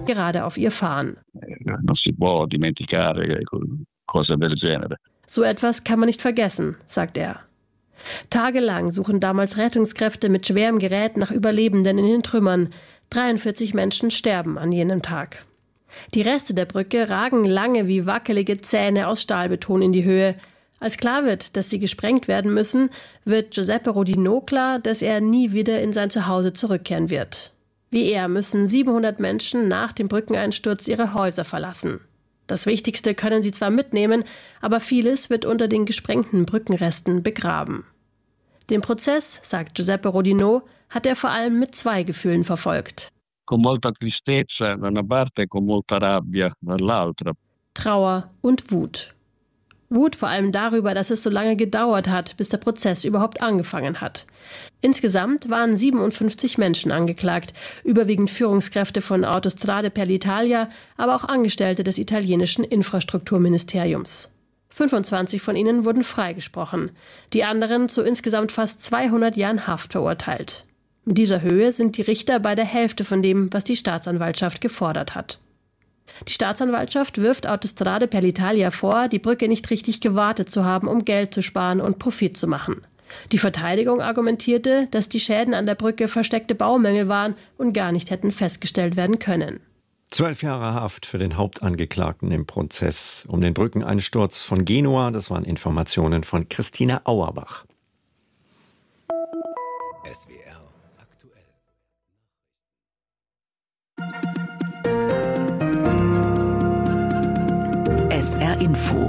gerade auf ihr fahren. Non si può dimenticare cose del genere. So etwas kann man nicht vergessen, sagt er. Tagelang suchen damals Rettungskräfte mit schwerem Gerät nach Überlebenden in den Trümmern. 43 Menschen sterben an jenem Tag. Die Reste der Brücke ragen lange wie wackelige Zähne aus Stahlbeton in die Höhe. Als klar wird, dass sie gesprengt werden müssen, wird Giuseppe Rodinò klar, dass er nie wieder in sein Zuhause zurückkehren wird. Wie er müssen 700 Menschen nach dem Brückeneinsturz ihre Häuser verlassen. Das Wichtigste können sie zwar mitnehmen, aber vieles wird unter den gesprengten Brückenresten begraben. Den Prozess, sagt Giuseppe Rodinò, hat er vor allem mit zwei Gefühlen verfolgt. Con molta tristezza da una parte e con molta rabbia dall'altra. Trauer und Wut. Wut vor allem darüber, dass es so lange gedauert hat, bis der Prozess überhaupt angefangen hat. Insgesamt waren 57 Menschen angeklagt, überwiegend Führungskräfte von Autostrade per l'Italia, aber auch Angestellte des italienischen Infrastrukturministeriums. 25 von ihnen wurden freigesprochen, die anderen zu insgesamt fast 200 Jahren Haft verurteilt. Mit dieser Höhe sind die Richter bei der Hälfte von dem, was die Staatsanwaltschaft gefordert hat. Die Staatsanwaltschaft wirft Autostrade per l'Italia vor, die Brücke nicht richtig gewartet zu haben, um Geld zu sparen und Profit zu machen. Die Verteidigung argumentierte, dass die Schäden an der Brücke versteckte Baumängel waren und gar nicht hätten festgestellt werden können. 12 Jahre Haft für den Hauptangeklagten im Prozess um den Brückeneinsturz von Genua. Das waren Informationen von Christina Auerbach. SWR aktuell. SR Info.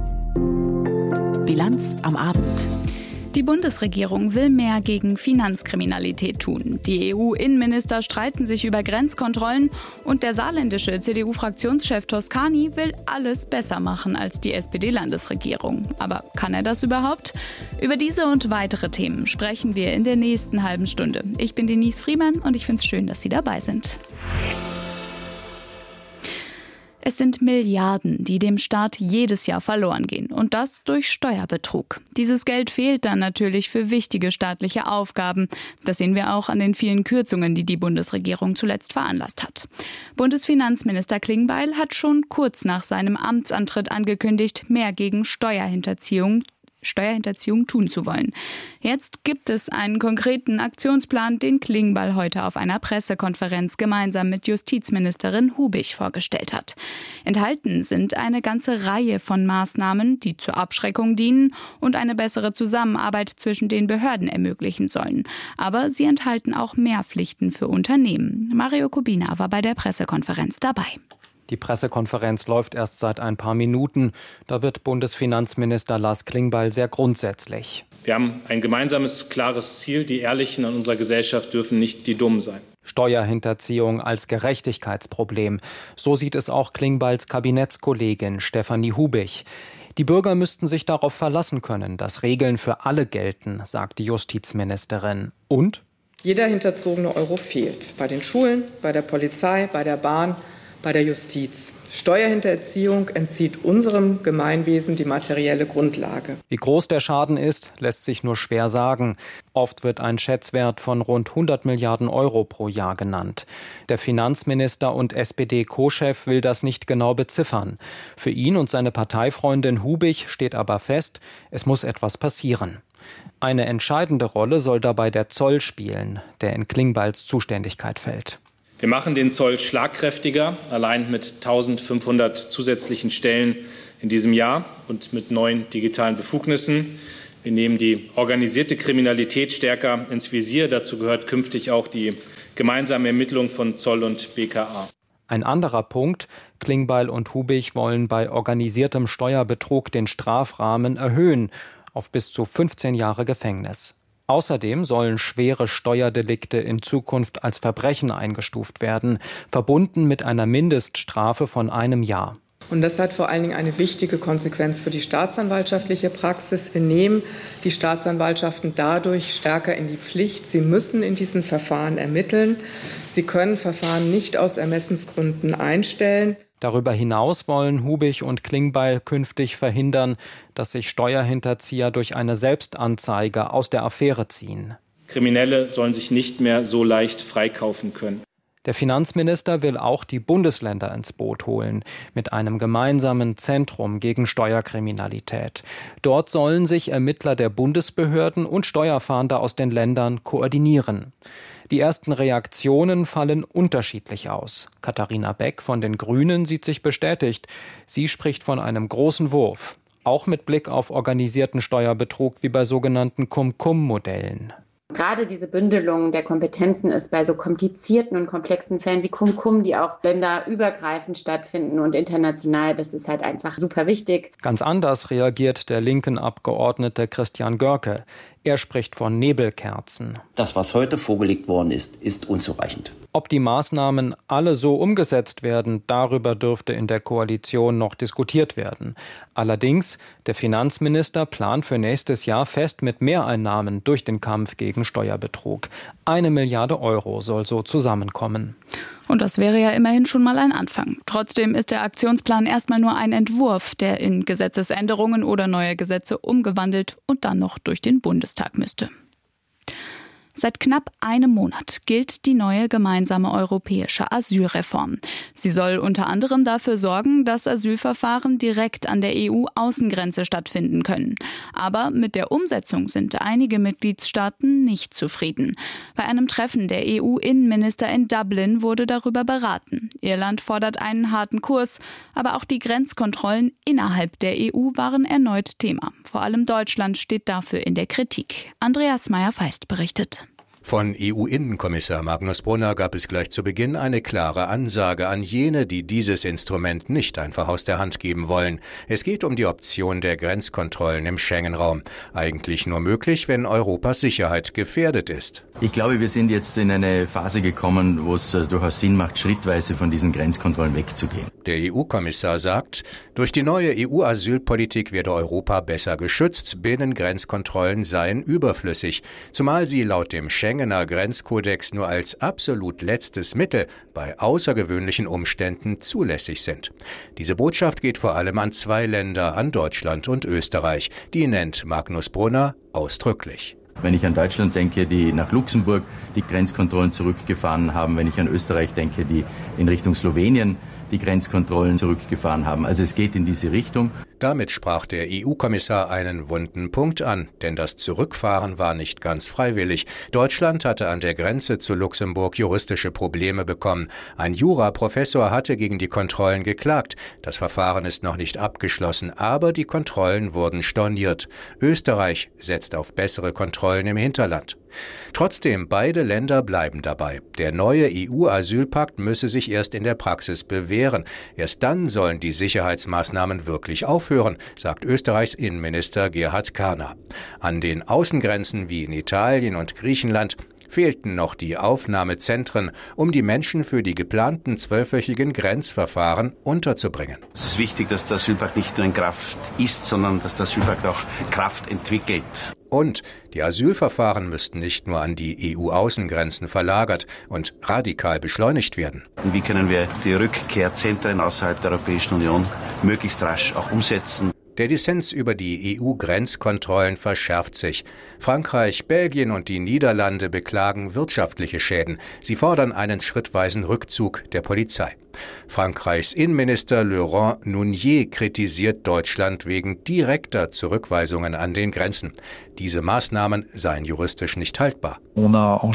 Bilanz am Abend. Die Bundesregierung will mehr gegen Finanzkriminalität tun. Die EU-Innenminister streiten sich über Grenzkontrollen und der saarländische CDU-Fraktionschef Toscani will alles besser machen als die SPD-Landesregierung. Aber kann er das überhaupt? Über diese und weitere Themen sprechen wir in der nächsten halben Stunde. Ich bin Denise Friemann und ich finde es schön, dass Sie dabei sind. Es sind Milliarden, die dem Staat jedes Jahr verloren gehen. Und das durch Steuerbetrug. Dieses Geld fehlt dann natürlich für wichtige staatliche Aufgaben. Das sehen wir auch an den vielen Kürzungen, die die Bundesregierung zuletzt veranlasst hat. Bundesfinanzminister Klingbeil hat schon kurz nach seinem Amtsantritt angekündigt, mehr gegen Steuerhinterziehung tun zu wollen. Jetzt gibt es einen konkreten Aktionsplan, den Klingbeil heute auf einer Pressekonferenz gemeinsam mit Justizministerin Hubich vorgestellt hat. Enthalten sind eine ganze Reihe von Maßnahmen, die zur Abschreckung dienen und eine bessere Zusammenarbeit zwischen den Behörden ermöglichen sollen. Aber sie enthalten auch mehr Pflichten für Unternehmen. Mario Kubina war bei der Pressekonferenz dabei. Die Pressekonferenz läuft erst seit ein paar Minuten. Da wird Bundesfinanzminister Lars Klingbeil sehr grundsätzlich. Wir haben ein gemeinsames, klares Ziel. Die Ehrlichen in unserer Gesellschaft dürfen nicht die Dummen sein. Steuerhinterziehung als Gerechtigkeitsproblem. So sieht es auch Klingbeils Kabinettskollegin Stefanie Hubich. Die Bürger müssten sich darauf verlassen können, dass Regeln für alle gelten, sagt die Justizministerin. Und? Jeder hinterzogene Euro fehlt. Bei den Schulen, bei der Polizei, bei der Bahn, bei der Justiz. Steuerhinterziehung entzieht unserem Gemeinwesen die materielle Grundlage. Wie groß der Schaden ist, lässt sich nur schwer sagen. Oft wird ein Schätzwert von rund 100 Milliarden Euro pro Jahr genannt. Der Finanzminister und SPD-Co-Chef will das nicht genau beziffern. Für ihn und seine Parteifreundin Hubich steht aber fest, es muss etwas passieren. Eine entscheidende Rolle soll dabei der Zoll spielen, der in Klingbeils Zuständigkeit fällt. Wir machen den Zoll schlagkräftiger, allein mit 1500 zusätzlichen Stellen in diesem Jahr und mit neuen digitalen Befugnissen. Wir nehmen die organisierte Kriminalität stärker ins Visier. Dazu gehört künftig auch die gemeinsame Ermittlung von Zoll und BKA. Ein anderer Punkt: Klingbeil und Hubich wollen bei organisiertem Steuerbetrug den Strafrahmen erhöhen auf bis zu 15 Jahre Gefängnis. Außerdem sollen schwere Steuerdelikte in Zukunft als Verbrechen eingestuft werden, verbunden mit einer Mindeststrafe von 1 Jahr. Und das hat vor allen Dingen eine wichtige Konsequenz für die staatsanwaltschaftliche Praxis. Wir nehmen die Staatsanwaltschaften dadurch stärker in die Pflicht. Sie müssen in diesen Verfahren ermitteln. Sie können Verfahren nicht aus Ermessensgründen einstellen. Darüber hinaus wollen Hubich und Klingbeil künftig verhindern, dass sich Steuerhinterzieher durch eine Selbstanzeige aus der Affäre ziehen. Kriminelle sollen sich nicht mehr so leicht freikaufen können. Der Finanzminister will auch die Bundesländer ins Boot holen, mit einem gemeinsamen Zentrum gegen Steuerkriminalität. Dort sollen sich Ermittler der Bundesbehörden und Steuerfahnder aus den Ländern koordinieren. Die ersten Reaktionen fallen unterschiedlich aus. Katharina Beck von den Grünen sieht sich bestätigt. Sie spricht von einem großen Wurf, auch mit Blick auf organisierten Steuerbetrug wie bei sogenannten Cum-Cum-Modellen. Gerade diese Bündelung der Kompetenzen ist bei so komplizierten und komplexen Fällen wie Cum-Cum, die auch länderübergreifend stattfinden und international, das ist halt einfach super wichtig. Ganz anders reagiert der linken Abgeordnete Christian Görke. Er spricht von Nebelkerzen. Das, was heute vorgelegt worden ist, ist unzureichend. Ob die Maßnahmen alle so umgesetzt werden, darüber dürfte in der Koalition noch diskutiert werden. Allerdings, der Finanzminister plant für nächstes Jahr fest mit Mehreinnahmen durch den Kampf gegen Steuerbetrug. 1 Milliarde Euro soll so zusammenkommen. Und das wäre ja immerhin schon mal ein Anfang. Trotzdem ist der Aktionsplan erstmal nur ein Entwurf, der in Gesetzesänderungen oder neue Gesetze umgewandelt und dann noch durch den Bundestag müsste. Seit knapp einem Monat gilt die neue gemeinsame europäische Asylreform. Sie soll unter anderem dafür sorgen, dass Asylverfahren direkt an der EU-Außengrenze stattfinden können. Aber mit der Umsetzung sind einige Mitgliedstaaten nicht zufrieden. Bei einem Treffen der EU-Innenminister in Dublin wurde darüber beraten. Irland fordert einen harten Kurs, aber auch die Grenzkontrollen innerhalb der EU waren erneut Thema. Vor allem Deutschland steht dafür in der Kritik. Andreas Meyer-Feist berichtet. Von EU-Innenkommissar Magnus Brunner gab es gleich zu Beginn eine klare Ansage an jene, die dieses Instrument nicht einfach aus der Hand geben wollen. Es geht um die Option der Grenzkontrollen im Schengen-Raum. Eigentlich nur möglich, wenn Europas Sicherheit gefährdet ist. Ich glaube, wir sind jetzt in eine Phase gekommen, wo es durchaus Sinn macht, schrittweise von diesen Grenzkontrollen wegzugehen. Der EU-Kommissar sagt, durch die neue EU-Asylpolitik werde Europa besser geschützt, Binnengrenzkontrollen seien überflüssig, zumal sie laut dem Schengener Grenzkodex nur als absolut letztes Mittel bei außergewöhnlichen Umständen zulässig sind. Diese Botschaft geht vor allem an 2 Länder, an Deutschland und Österreich. Die nennt Magnus Brunner ausdrücklich. Wenn ich an Deutschland denke, die nach Luxemburg die Grenzkontrollen zurückgefahren haben, wenn ich an Österreich denke, die in Richtung Slowenien die Grenzkontrollen zurückgefahren haben. Also es geht in diese Richtung. Damit sprach der EU-Kommissar einen wunden Punkt an, denn das Zurückfahren war nicht ganz freiwillig. Deutschland hatte an der Grenze zu Luxemburg juristische Probleme bekommen. Ein Juraprofessor hatte gegen die Kontrollen geklagt. Das Verfahren ist noch nicht abgeschlossen, aber die Kontrollen wurden storniert. Österreich setzt auf bessere Kontrollen im Hinterland. Trotzdem, beide Länder bleiben dabei. Der neue EU-Asylpakt müsse sich erst in der Praxis bewähren. Erst dann sollen die Sicherheitsmaßnahmen wirklich aufhören, sagt Österreichs Innenminister Gerhard Karner. An den Außengrenzen wie in Italien und Griechenland fehlten noch die Aufnahmezentren, um die Menschen für die geplanten 12-wöchigen Grenzverfahren unterzubringen. Es ist wichtig, dass der Asylpakt nicht nur in Kraft ist, sondern dass der Asylpakt auch Kraft entwickelt. Und die Asylverfahren müssten nicht nur an die EU-Außengrenzen verlagert und radikal beschleunigt werden. Und wie können wir die Rückkehrzentren außerhalb der Europäischen Union möglichst rasch auch umsetzen? Der Dissens über die EU-Grenzkontrollen verschärft sich. Frankreich, Belgien und die Niederlande beklagen wirtschaftliche Schäden. Sie fordern einen schrittweisen Rückzug der Polizei. Frankreichs Innenminister Laurent Nunez kritisiert Deutschland wegen direkter Zurückweisungen an den Grenzen. Diese Maßnahmen seien juristisch nicht haltbar. Wir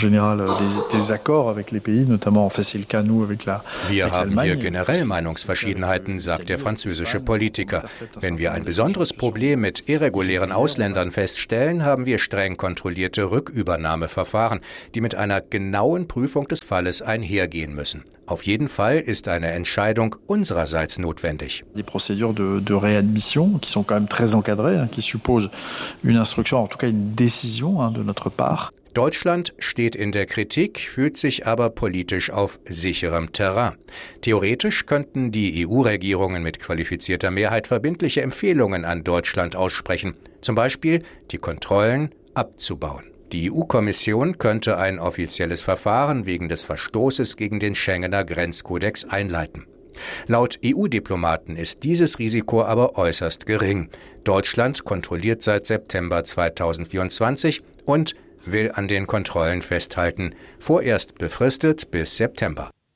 haben hier generell Meinungsverschiedenheiten, sagt der französische Politiker. Wenn wir ein besonderes Problem mit irregulären Ausländern feststellen, haben wir streng kontrollierte Rückübernahmeverfahren, die mit einer genauen Prüfung des Falles einhergehen müssen. Auf jeden Fall ist eine Entscheidung unsererseits notwendig. Die procédures de réadmission, qui sont quand même très encadrées, qui supposent une instruction, en tout cas une décision de notre part. Deutschland steht in der Kritik, fühlt sich aber politisch auf sicherem Terrain. Theoretisch könnten die EU-Regierungen mit qualifizierter Mehrheit verbindliche Empfehlungen an Deutschland aussprechen, zum Beispiel die Kontrollen abzubauen. Die EU-Kommission könnte ein offizielles Verfahren wegen des Verstoßes gegen den Schengener Grenzkodex einleiten. Laut EU-Diplomaten ist dieses Risiko aber äußerst gering. Deutschland kontrolliert seit September 2024 und will an den Kontrollen festhalten, vorerst befristet bis September.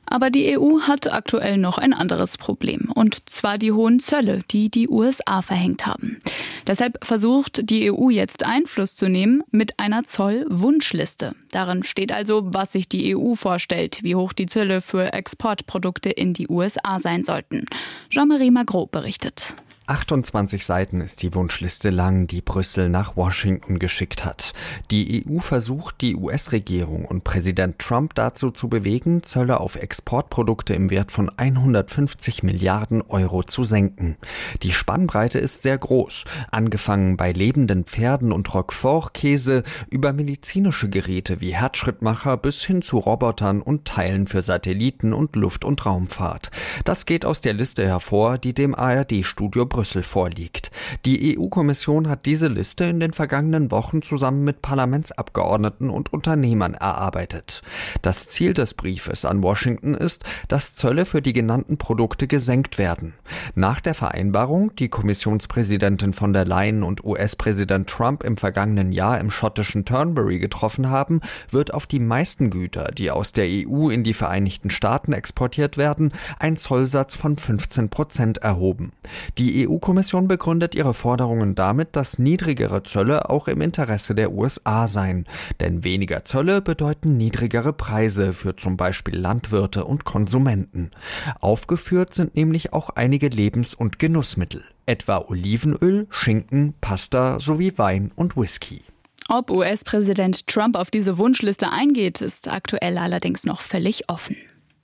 Aber die EU hat aktuell noch ein anderes Problem, und zwar die hohen Zölle, die die USA verhängt haben. Deshalb versucht die EU jetzt Einfluss zu nehmen mit einer Zollwunschliste. Darin steht also, was sich die EU vorstellt, wie hoch die Zölle für Exportprodukte in die USA sein sollten. Jean-Marie Magro berichtet. 28 Seiten ist die Wunschliste lang, die Brüssel nach Washington geschickt hat. Die EU versucht, die US-Regierung und Präsident Trump dazu zu bewegen, Zölle auf Exportprodukte im Wert von 150 Milliarden Euro zu senken. Die Spannbreite ist sehr groß, angefangen bei lebenden Pferden und Roquefort-Käse über medizinische Geräte wie Herzschrittmacher bis hin zu Robotern und Teilen für Satelliten und Luft- und Raumfahrt. Das geht aus der Liste hervor, die dem ARD-Studio Brüssel vorliegt. Die EU-Kommission hat diese Liste in den vergangenen Wochen zusammen mit Parlamentsabgeordneten und Unternehmern erarbeitet. Das Ziel des Briefes an Washington ist, dass Zölle für die genannten Produkte gesenkt werden. Nach der Vereinbarung, die Kommissionspräsidentin von der Leyen und US-Präsident Trump im vergangenen Jahr im schottischen Turnberry getroffen haben, wird auf die meisten Güter, die aus der EU in die Vereinigten Staaten exportiert werden, ein Zollsatz von 15% erhoben. Die EU-Kommission begründet ihre Forderungen damit, dass niedrigere Zölle auch im Interesse der USA seien. Denn weniger Zölle bedeuten niedrigere Preise für zum Beispiel Landwirte und Konsumenten. Aufgeführt sind nämlich auch einige Lebens- und Genussmittel, etwa Olivenöl, Schinken, Pasta sowie Wein und Whisky. Ob US-Präsident Trump auf diese Wunschliste eingeht, ist aktuell allerdings noch völlig offen.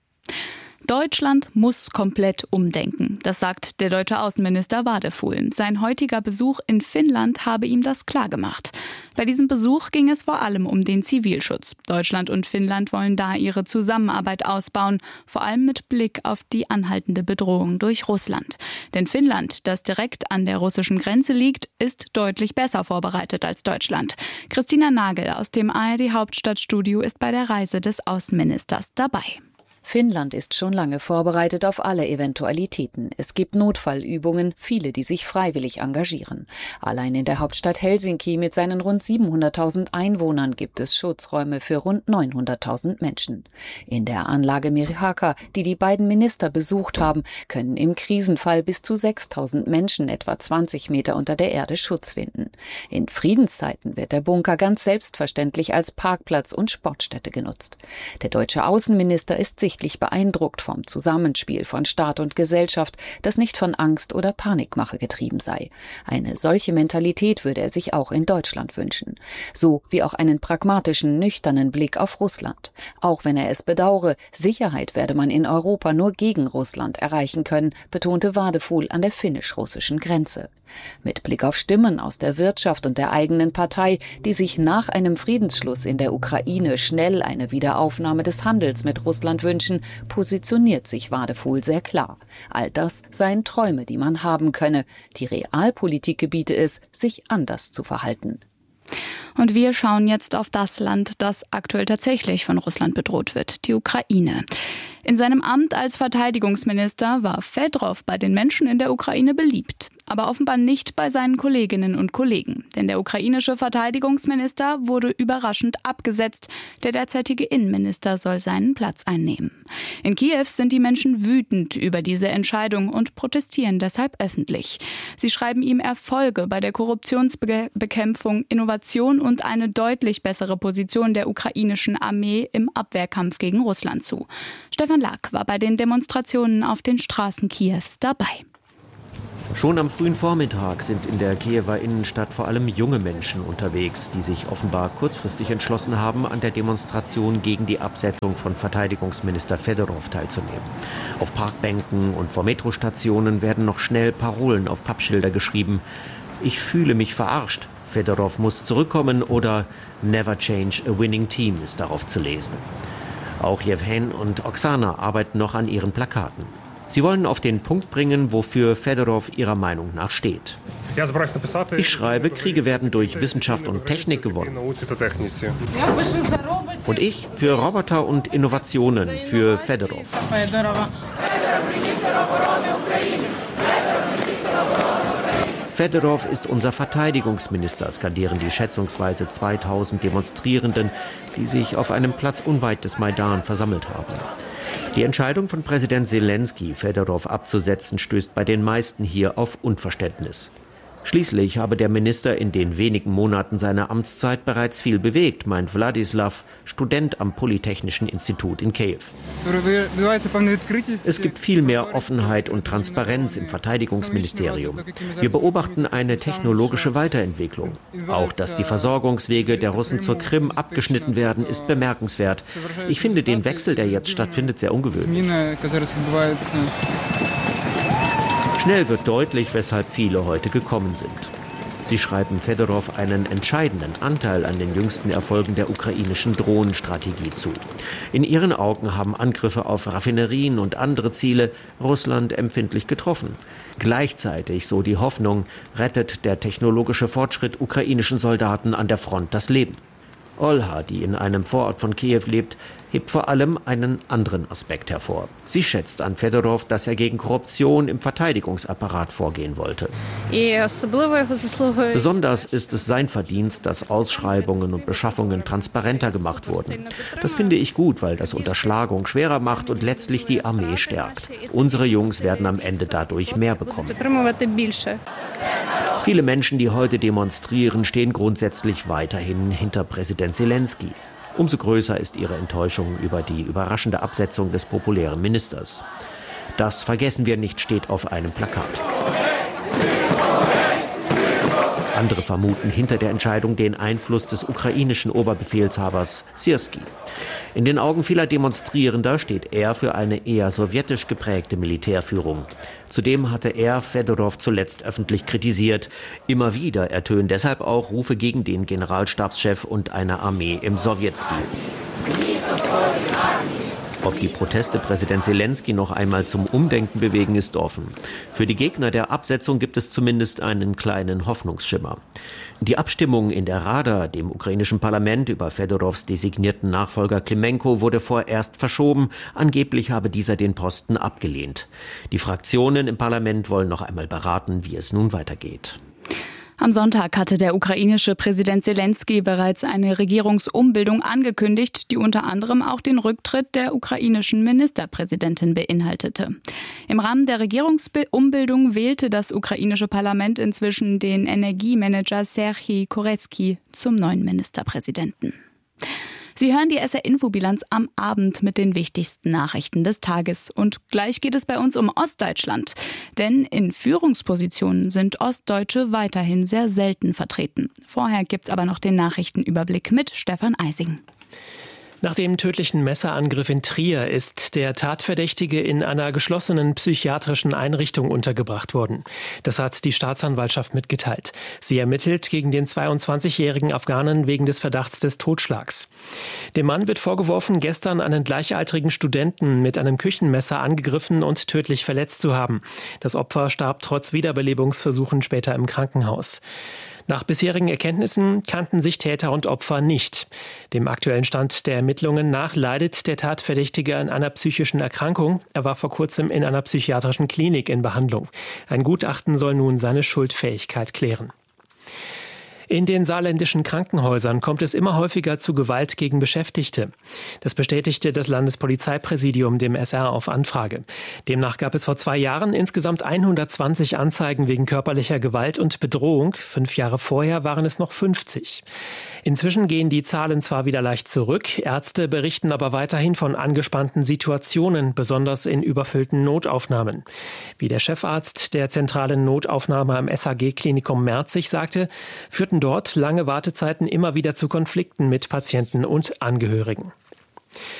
Deutschland muss komplett umdenken, das sagt der deutsche Außenminister Wadefuhl. Sein heutiger Besuch in Finnland habe ihm das klargemacht. Bei diesem Besuch ging es vor allem um den Zivilschutz. Deutschland und Finnland wollen da ihre Zusammenarbeit ausbauen, vor allem mit Blick auf die anhaltende Bedrohung durch Russland. Denn Finnland, das direkt an der russischen Grenze liegt, ist deutlich besser vorbereitet als Deutschland. Christina Nagel aus dem ARD-Hauptstadtstudio ist bei der Reise des Außenministers dabei. Finnland ist schon lange vorbereitet auf alle Eventualitäten. Es gibt Notfallübungen, viele, die sich freiwillig engagieren. Allein in der Hauptstadt Helsinki mit seinen rund 700.000 Einwohnern gibt es Schutzräume für rund 900.000 Menschen. In der Anlage Merihaka, die die beiden Minister besucht haben, können im Krisenfall bis zu 6.000 Menschen etwa 20 Meter unter der Erde Schutz finden. In Friedenszeiten wird der Bunker ganz selbstverständlich als Parkplatz und Sportstätte genutzt. Der deutsche Außenminister ist sichtlich beeindruckt vom Zusammenspiel von Staat und Gesellschaft, das nicht von Angst oder Panikmache getrieben sei. Eine solche Mentalität würde er sich auch in Deutschland wünschen. So wie auch einen pragmatischen, nüchternen Blick auf Russland. Auch wenn er es bedauere, Sicherheit werde man in Europa nur gegen Russland erreichen können, betonte Wadefuhl an der finnisch-russischen Grenze. Mit Blick auf Stimmen aus der Wirtschaft und der eigenen Partei, die sich nach einem Friedensschluss in der Ukraine schnell eine Wiederaufnahme des Handels mit Russland wünschen, positioniert sich Wadefuhl sehr klar. All das seien Träume, die man haben könne. Die Realpolitik gebiete es, sich anders zu verhalten. Und wir schauen jetzt auf das Land, das aktuell tatsächlich von Russland bedroht wird, die Ukraine. In seinem Amt als Verteidigungsminister war Fedorov bei den Menschen in der Ukraine beliebt. Aber offenbar nicht bei seinen Kolleginnen und Kollegen. Denn der ukrainische Verteidigungsminister wurde überraschend abgesetzt. Der derzeitige Innenminister soll seinen Platz einnehmen. In Kiew sind die Menschen wütend über diese Entscheidung und protestieren deshalb öffentlich. Sie schreiben ihm Erfolge bei der Korruptionsbekämpfung, Innovation und eine deutlich bessere Position der ukrainischen Armee im Abwehrkampf gegen Russland zu. Stefan Lack war bei den Demonstrationen auf den Straßen Kiews dabei. Schon am frühen Vormittag sind in der Kiewer Innenstadt vor allem junge Menschen unterwegs, die sich offenbar kurzfristig entschlossen haben, an der Demonstration gegen die Absetzung von Verteidigungsminister Fedorov teilzunehmen. Auf Parkbänken und vor Metrostationen werden noch schnell Parolen auf Pappschilder geschrieben. Ich fühle mich verarscht. Fedorov muss zurückkommen oder Never change a winning team ist darauf zu lesen. Auch Jewhen und Oksana arbeiten noch an ihren Plakaten. Sie wollen auf den Punkt bringen, wofür Fedorov ihrer Meinung nach steht. Ich schreibe, Kriege werden durch Wissenschaft und Technik gewonnen. Und ich für Roboter und Innovationen, für Fedorov. Fedorov ist unser Verteidigungsminister, skandieren die schätzungsweise 2000 Demonstrierenden, die sich auf einem Platz unweit des Maidan versammelt haben. Die Entscheidung von Präsident Selenskyj, Fedorov abzusetzen, stößt bei den meisten hier auf Unverständnis. Schließlich habe der Minister in den wenigen Monaten seiner Amtszeit bereits viel bewegt, meint Wladislaw, Student am Polytechnischen Institut in Kiew. Es gibt viel mehr Offenheit und Transparenz im Verteidigungsministerium. Wir beobachten eine technologische Weiterentwicklung. Auch, dass die Versorgungswege der Russen zur Krim abgeschnitten werden, ist bemerkenswert. Ich finde den Wechsel, der jetzt stattfindet, sehr ungewöhnlich. Schnell wird deutlich, weshalb viele heute gekommen sind. Sie schreiben Fedorov einen entscheidenden Anteil an den jüngsten Erfolgen der ukrainischen Drohnenstrategie zu. In ihren Augen haben Angriffe auf Raffinerien und andere Ziele Russland empfindlich getroffen. Gleichzeitig, so die Hoffnung, rettet der technologische Fortschritt ukrainischen Soldaten an der Front das Leben. Olha, die in einem Vorort von Kiew lebt, hebt vor allem einen anderen Aspekt hervor. Sie schätzt an Fedorov, dass er gegen Korruption im Verteidigungsapparat vorgehen wollte. Besonders ist es sein Verdienst, dass Ausschreibungen und Beschaffungen transparenter gemacht wurden. Das finde ich gut, weil das Unterschlagung schwerer macht und letztlich die Armee stärkt. Unsere Jungs werden am Ende dadurch mehr bekommen. Viele Menschen, die heute demonstrieren, stehen grundsätzlich weiterhin hinter Präsident Selenskyj. Umso größer ist ihre Enttäuschung über die überraschende Absetzung des populären Ministers. Das vergessen wir nicht, steht auf einem Plakat. Andere vermuten hinter der Entscheidung den Einfluss des ukrainischen Oberbefehlshabers Syrskij. In den Augen vieler Demonstrierender steht er für eine eher sowjetisch geprägte Militärführung. Zudem hatte er Fedorov zuletzt öffentlich kritisiert. Immer wieder ertönen deshalb auch Rufe gegen den Generalstabschef und eine Armee im Sowjetstil. Ob die Proteste Präsident Selenskyj noch einmal zum Umdenken bewegen, ist offen. Für die Gegner der Absetzung gibt es zumindest einen kleinen Hoffnungsschimmer. Die Abstimmung in der Rada, dem ukrainischen Parlament, über Fedorovs designierten Nachfolger Klimenko wurde vorerst verschoben. Angeblich habe dieser den Posten abgelehnt. Die Fraktionen im Parlament wollen noch einmal beraten, wie es nun weitergeht. Am Sonntag hatte der ukrainische Präsident Selenskyj bereits eine Regierungsumbildung angekündigt, die unter anderem auch den Rücktritt der ukrainischen Ministerpräsidentin beinhaltete. Im Rahmen der Regierungsumbildung wählte das ukrainische Parlament inzwischen den Energiemanager Serhij Koretskij zum neuen Ministerpräsidenten. Sie hören die SR-Info-Bilanz am Abend mit den wichtigsten Nachrichten des Tages. Und gleich geht es bei uns um Ostdeutschland. Denn in Führungspositionen sind Ostdeutsche weiterhin sehr selten vertreten. Vorher gibt's aber noch den Nachrichtenüberblick mit Stefan Eising. Nach dem tödlichen Messerangriff in Trier ist der Tatverdächtige in einer geschlossenen psychiatrischen Einrichtung untergebracht worden. Das hat die Staatsanwaltschaft mitgeteilt. Sie ermittelt gegen den 22-jährigen Afghanen wegen des Verdachts des Totschlags. Dem Mann wird vorgeworfen, gestern einen gleichaltrigen Studenten mit einem Küchenmesser angegriffen und tödlich verletzt zu haben. Das Opfer starb trotz Wiederbelebungsversuchen später im Krankenhaus. Nach bisherigen Erkenntnissen kannten sich Täter und Opfer nicht. Dem aktuellen Stand der Ermittlungen nach leidet der Tatverdächtige an einer psychischen Erkrankung. Er war vor kurzem in einer psychiatrischen Klinik in Behandlung. Ein Gutachten soll nun seine Schuldfähigkeit klären. In den saarländischen Krankenhäusern kommt es immer häufiger zu Gewalt gegen Beschäftigte. Das bestätigte das Landespolizeipräsidium dem SR auf Anfrage. Demnach gab es vor 2 Jahren insgesamt 120 Anzeigen wegen körperlicher Gewalt und Bedrohung. 5 Jahre vorher waren es noch 50. Inzwischen gehen die Zahlen zwar wieder leicht zurück, Ärzte berichten aber weiterhin von angespannten Situationen, besonders in überfüllten Notaufnahmen. Wie der Chefarzt der zentralen Notaufnahme am SHG-Klinikum Merzig sagte, führten dort lange Wartezeiten immer wieder zu Konflikten mit Patienten und Angehörigen.